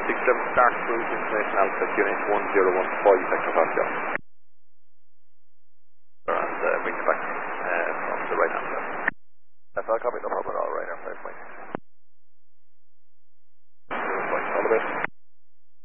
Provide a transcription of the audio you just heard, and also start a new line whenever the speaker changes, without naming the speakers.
67 start cruise information Alpha unit 1015 Hector Foxtrot.